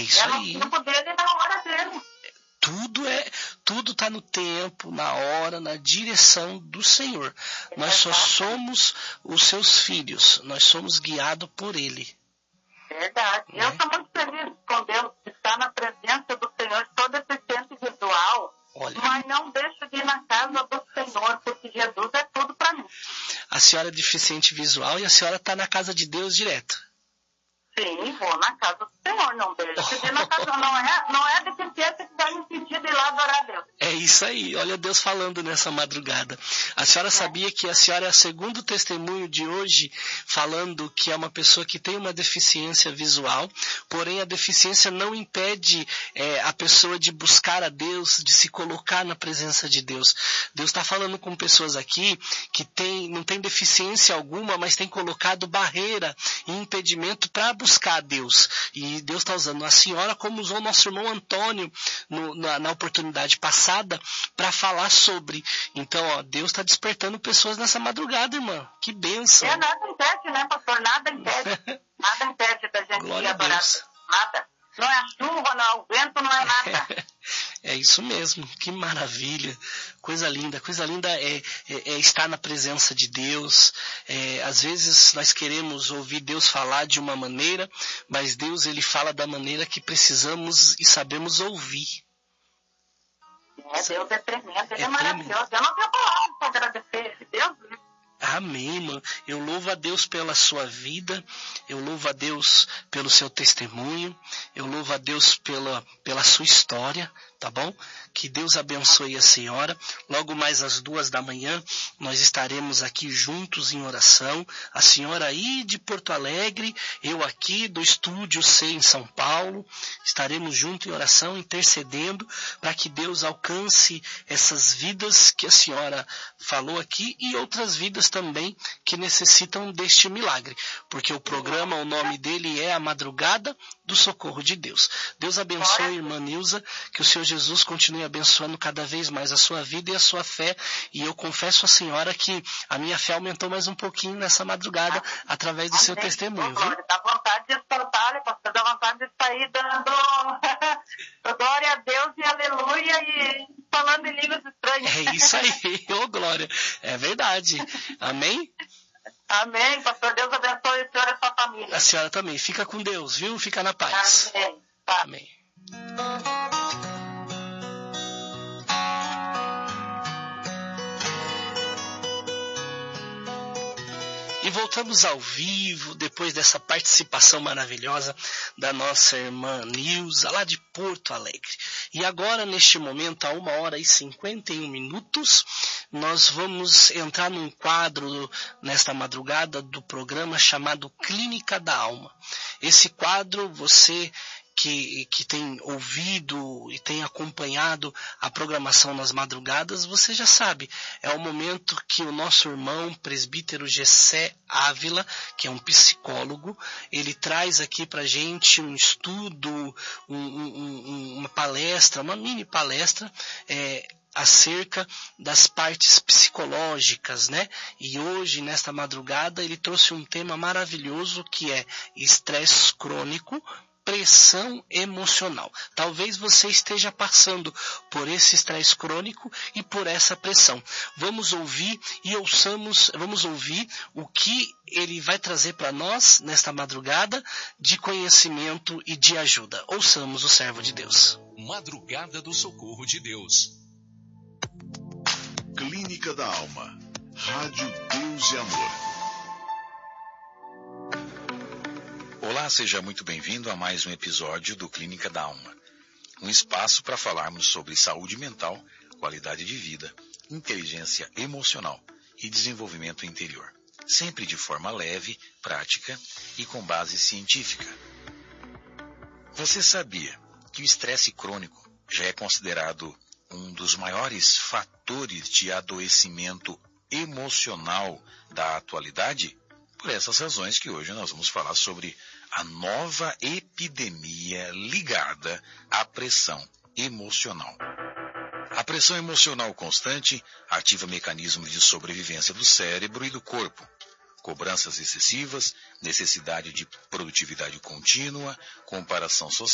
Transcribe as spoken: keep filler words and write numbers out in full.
isso é no aí. tempo dele e na hora dele. Tudo é, tudo está no tempo, na hora, na direção do Senhor. É nós só verdade. somos os seus filhos, nós somos guiados por Ele. Verdade. Né? Eu estou muito feliz com Deus de estar na presença do Senhor, sou deficiente visual, Olha. mas não deixo de ir na casa do Senhor, porque Jesus é tudo para mim. A senhora é deficiente visual e a senhora está na casa de Deus direto. Sim, vou na casa do Senhor, não deixo de ir na casa. Não é, não é a deficiência que vai me impedir de ir lá adorar a Deus. É isso aí, olha Deus falando nessa madrugada. A senhora sabia que a senhora é o segundo testemunho de hoje falando que é uma pessoa que tem uma deficiência visual, porém a deficiência não impede é, a pessoa de buscar a Deus, de se colocar na presença de Deus. Deus está falando com pessoas aqui que tem, não tem deficiência alguma, mas tem colocado barreira e impedimento para buscar a Deus. E Deus está usando a senhora como usou o nosso irmão Antônio no, na, na oportunidade passada para falar sobre. Então, ó, Deus está despertando pessoas nessa madrugada, irmã. Que bênção. É, nada impede, né, pastor? Nada impede. Nada impede da gente Glória ir adorar a Deus. Nada. Não é a chuva, não é o vento, não é nada. É isso mesmo, que maravilha, coisa linda, coisa linda é, é, é estar na presença de Deus. É, às vezes nós queremos ouvir Deus falar de uma maneira, mas Deus ele fala da maneira que precisamos e sabemos ouvir. É, Deus é tremendo, Ele é, É maravilhoso. Eu não tenho palavras para agradecer esse Deus. Amém, irmã. Eu louvo a Deus pela sua vida, eu louvo a Deus pelo seu testemunho, eu louvo a Deus pela, pela sua história, tá bom? Que Deus abençoe a senhora. Logo mais às duas da manhã, nós estaremos aqui juntos em oração. A senhora aí de Porto Alegre, eu aqui do Estúdio C em São Paulo, estaremos juntos em oração, intercedendo para que Deus alcance essas vidas que a senhora falou aqui e outras vidas também que necessitam deste milagre, porque o programa, o nome dele é A Madrugada do Socorro de Deus. Deus abençoe, irmã Nilza, que o Senhor Jesus continue abençoando cada vez mais a sua vida e a sua fé, e eu confesso à senhora que a minha fé aumentou mais um pouquinho nessa madrugada, através do seu testemunho, viu? Dá vontade de exaltar, pastor, dá vontade de sair dando glória a Deus e aleluia e falando em línguas estranhas. É isso aí, ô glória, é verdade. Amém? Amém, pastor. Deus abençoe a senhora e a sua família. A senhora também. Fica com Deus, viu? Fica na paz. Amém. Tá. Amém. E voltamos ao vivo, depois dessa participação maravilhosa da nossa irmã Nilza, lá de Porto Alegre. E agora, neste momento, a uma hora e cinquenta e um minutos, nós vamos entrar num quadro, nesta madrugada, do programa chamado Clínica da Alma. Esse quadro, você que, que tem ouvido e tem acompanhado a programação nas madrugadas, você já sabe, é o momento que o nosso irmão presbítero Gessé Ávila, que é um psicólogo, ele traz aqui pra gente um estudo, um, um, uma palestra, uma mini palestra, é, acerca das partes psicológicas, né? E hoje, nesta madrugada, ele trouxe um tema maravilhoso que é estresse crônico, pressão emocional. Talvez você esteja passando por esse estresse crônico e por essa pressão. Vamos ouvir e ouçamos, vamos ouvir o que ele vai trazer para nós nesta madrugada de conhecimento e de ajuda. Ouçamos o servo de Deus. Madrugada do Socorro de Deus. Clínica da Alma. Rádio Deus e Amor. Olá, seja muito bem-vindo a mais um episódio do Clínica da Alma. Um espaço para falarmos sobre saúde mental, qualidade de vida, inteligência emocional e desenvolvimento interior. Sempre de forma leve, prática e com base científica. Você sabia que o estresse crônico já é considerado um dos maiores fatores de adoecimento emocional da atualidade? Por essas razões que hoje nós vamos falar sobre a nova epidemia ligada à pressão emocional. A pressão emocional constante ativa mecanismos de sobrevivência do cérebro e do corpo. Cobranças excessivas, necessidade de produtividade contínua, comparação social,